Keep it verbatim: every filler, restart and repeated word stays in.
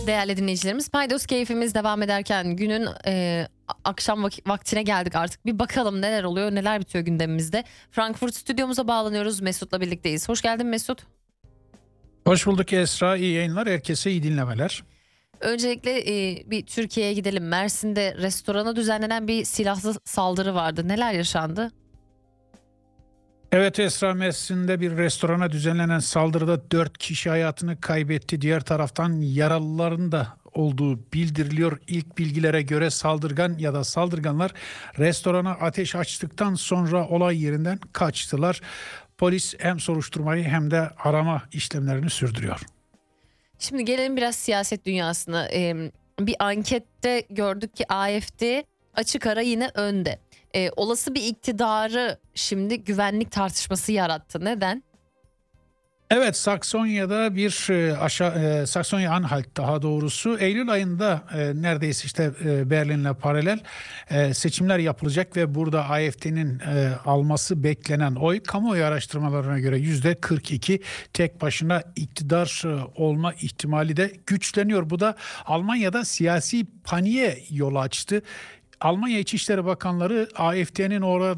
Değerli dinleyicilerimiz, paydos keyfimiz devam ederken günün e, akşam vak- vaktine geldik artık. Bir bakalım neler oluyor, neler bitiyor gündemimizde. Frankfurt stüdyomuza bağlanıyoruz. Mesut'la birlikteyiz. Hoş geldin Mesut. Hoş bulduk Esra. İyi yayınlar. Herkese iyi dinlemeler. Öncelikle e, bir Türkiye'ye gidelim. Mersin'de restorana düzenlenen bir silahlı saldırı vardı. Neler yaşandı? Evet Esra, Mersin'de bir restorana düzenlenen saldırıda dört kişi hayatını kaybetti. Diğer taraftan yaralıların da olduğu bildiriliyor. İlk bilgilere göre saldırgan ya da saldırganlar restorana ateş açtıktan sonra olay yerinden kaçtılar. Polis hem soruşturmayı hem de arama işlemlerini sürdürüyor. Şimdi gelelim biraz siyaset dünyasına. E, bir ankette gördük ki A F D açık ara yine önde. E, olası bir iktidarı şimdi güvenlik tartışması yarattı. Neden? Evet, Saksonya'da bir e, aşağı e, Saksonya Anhalt daha doğrusu Eylül ayında e, neredeyse işte e, Berlin'le paralel e, seçimler yapılacak ve burada A F D'nin e, alması beklenen oy kamuoyu araştırmalarına göre yüzde kırk iki, tek başına iktidar e, olma ihtimali de güçleniyor. Bu da Almanya'da siyasi paniğe yol açtı. Almanya İçişleri Bakanları A F D'nin orada